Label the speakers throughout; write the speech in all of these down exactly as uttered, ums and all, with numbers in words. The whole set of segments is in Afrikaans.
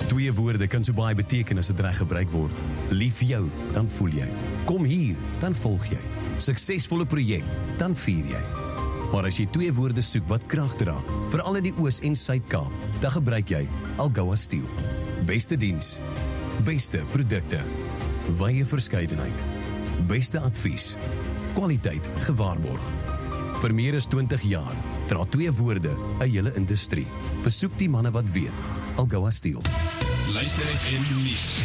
Speaker 1: Twee woorde kan so baie beteken as dit reg gebruik word. Lief jou, dan voel jy. Kom hier, dan volg jy. Suksesvolle projek, dan vier jy. Maar as jy twee woorde soek wat krag dra, veral in die Oos- en Suid-Kaap, dan gebruik jy Algoa Steel. Beste diens, beste produkte, wye verskeidenheid, beste advies, kwaliteit gewaarborg. Vir meer as twintig jaar dra twee woorde 'n hele industrie. Besoek die manne wat weet. Algoa Steel.
Speaker 2: Luister F M nuus.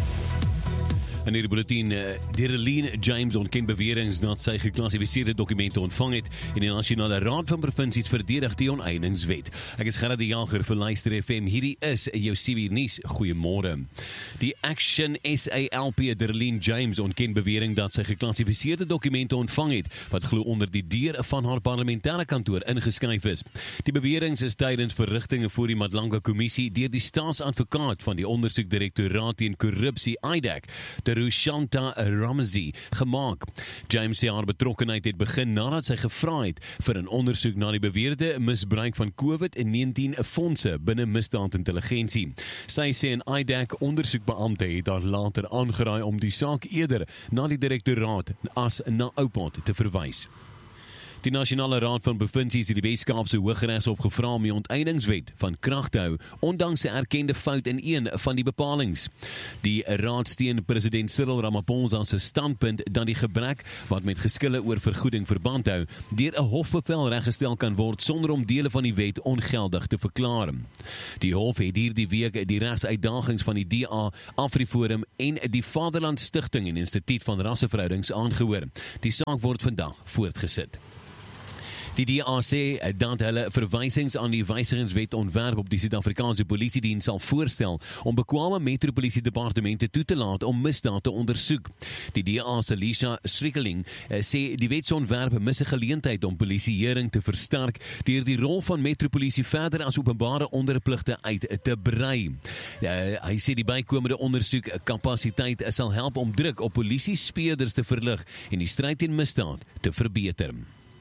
Speaker 3: In die bulletin, Derelien James ontken beweringe dat sy geklassifiseerde dokumente ontvang het en die Nasionale Raad van Provinsies verdedig die onteieningswet. Ek is Gerard die Jager vir Luister F M. Hierdie is jou C B nuus. Goeiemôre. Die Action S A L P Derelien James ontken bewering dat sy geklassifiseerde dokumente ontvang het wat glo onder die deur van haar parlementêre kantoor ingeskryf is. Die beweringe is tydens verrigtinge voor die Madlanga Kommissie deur die staatsadvokaat van die ondersoekdirektoraat teen korrupsie I D A C, Rushanta Ramsey, gemaak. James sê haar betrokkenheid het begin nadat sy gevra het vir 'n ondersoek na die beweerde misbruik van COVID negentien fondse binne misdaadintelligensie. Sy sê 'n I D A C ondersoekbeampte het haar later aangeraai om die saak eerder na die direktoraat as na Oupot te verwys. Die Nasionale Raad van Provinsies het die Weskaapse Hooggeregshof gevra om die onteieningswet van krag te hou, ondanks 'n erkende fout in een van die bepalings. Die raad steun president Cyril Ramaphosa se standpunt dat die gebrek wat met geskille oor vergoeding verband hou, deur 'n hofbevel reggestel kan word sonder om dele van die wet ongeldig te verklaar. Die hof het hierdie week die regsuitdagings van die D A, AfriForum en die Vaderland Stichting en Instituut van Rasseverhoudings aangehoor. Die saak word vandag voortgesit. Die D A sê dat hulle verwysings aan die wysigingswet ontwerp op die Suid-Afrikaanse Polisiediens sal voorstel om bekwame metropolisie departemente toe te laat om misdaad te ondersoek. Die D A se Lisa Strikeling sê die wetsontwerp mis 'n geleentheid om polisieering te versterk deur die rol van metropolisie verder as openbare onderpligte uit te brei. Uh, hy sê die bykomende ondersoekkapasiteit sal help om druk op polisiespeerders te verlig en die stryd teen misdaad te verbeter.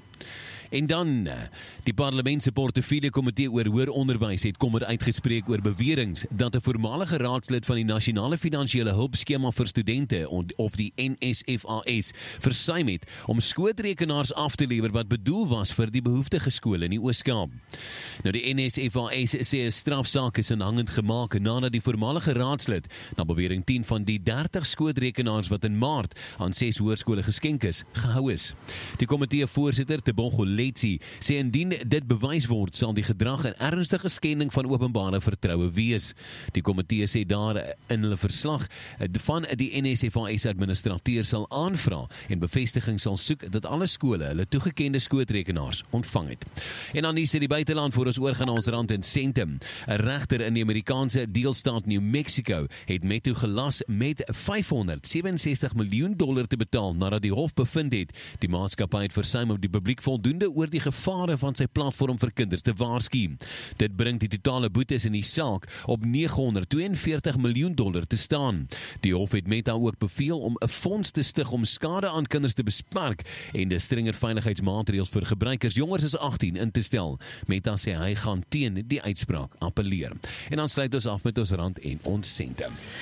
Speaker 3: En dan, die Parlement se Portefeulje Komitee oor Hoër Onderwys het kommer uitgespreek oor beweringe dat 'n voormalige raadslid van die Nasionale Finansiële Hulpskema vir Studente of die N S F A S versuim het om skootrekenaars af te lewer wat bedoel was vir die behoeftige skole in die Oos-Kaap. Nou die N S F A S sê 'n strafsaak is aanhangend gemaak nadat die voormalige raadslid na bewering tien van die dertig skootrekenaars wat in Maart aan ses hoërskole geskenk is, gehou is. Die komitee voorsitter Tebogo Letsi sê indien dit bewys word, sal die gedrag 'n ernstige skending van openbare vertroue wees. Die komitee sê daar in hulle verslag van die N S F A S administrateur sal aanvra en bevestiging sal soek dat alle skole hulle toegekende skootrekenaars ontvang het. En dan hier sê die buiteland voor ons oorgaan ons rand en sente. 'n Regter in die Amerikaanse deelstaat New Mexico het Metro gelas met vyfhonderdsewenesestig miljoen dollar te betaal nadat die hof bevind het die maatskappy het versuim om die publiek voldoende oor die gevare van sy platform vir kinders te waarsku. Dit bring die totale boetes in die saak op negenhonderdtweeënveertig miljoen dollar te staan. Die hof het Meta ook beveel om 'n fonds te stig om skade aan kinders te bespark en de strenger veiligheidsmaatreëls vir gebruikers jonger as agtien in te stel. Meta sê hy gaan teen die uitspraak appeleer. En dan sluit ons af met ons rand en ons sente.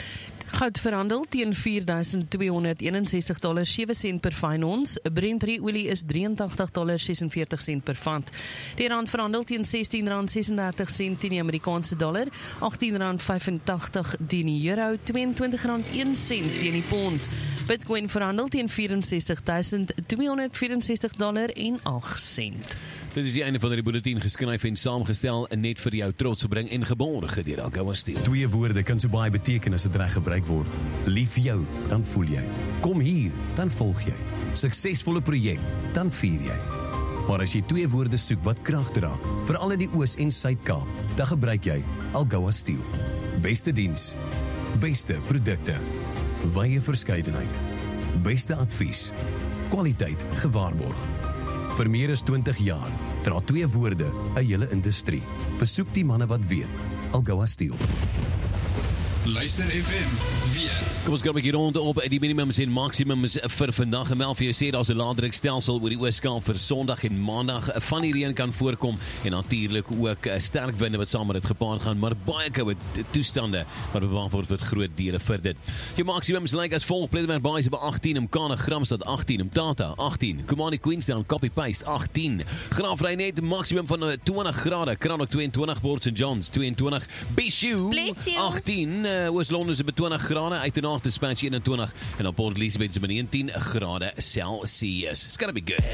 Speaker 4: Goud verhandel teen vier duisend tweehonderd eenensestig dollar sewe sent per fyn ons. Brent olie is drieëntagtig dollar sesenveertig sent per vat. Die rand verhandel teen sestien rand sesendertig sent teen die Amerikaanse dollar, agttien rand vyfentagtig teen die euro, tweeëntwintig rand een sent teen die pond. Bitcoin verhandel teen vyf ses duisend tweehonderd vyf dollar en agt sent.
Speaker 3: Dit is die einde van die bulletin, geskryf en saamgestel en net vir jou trots gebring en geborg deur Algoa Steel.
Speaker 1: Twee woorde kan so baie beteken as dit reg gebruik word. Lief jou, dan voel jy. Kom hier, dan volg jy. Suksesvolle projek, dan vier jy. Maar as jy twee woorde soek wat krag dra, veral in die Oos- en Suid-Kaap, dan gebruik jy Algoa Steel. Beste diens, beste produkte, wye verskeidenheid, beste advies, kwaliteit gewaarborg. Vir meer as twintig jaar dra twee woorde 'n hele industrie. Besoek die manne wat weet. Algoa Steel.
Speaker 2: Luister F M weer.
Speaker 3: Kom ons kyk 'n bietjie rond op die minimums en maksimums vir vandag. En wel vir jou sê daar's 'n laagdrukstelsel oor die Oos-Kaap vir Sondag en Maandag. Van die reën kan voorkom en natuurlik ook sterk winde wat saam met dit gepaard gaan, maar baie koue toestande wat bewaar word vir groot dele vir dit. Jou maksimums lyk as volg: Plettenberg Baai is by agttien, Mkana Gramstad agttien, Mtata agttien, Kumani Queenstown Copy Paste agttien, Graafreinet maksimum van twintig grade, Cranbrook twee en twintig, Port Saint Johns twee en twintig, Bishu agttien, uh, Oos-London is by twintig grade, Uitenaag Dispatch een en twintig en op Port Elizabeth is by negentien grade Celsius. It's gonna be good.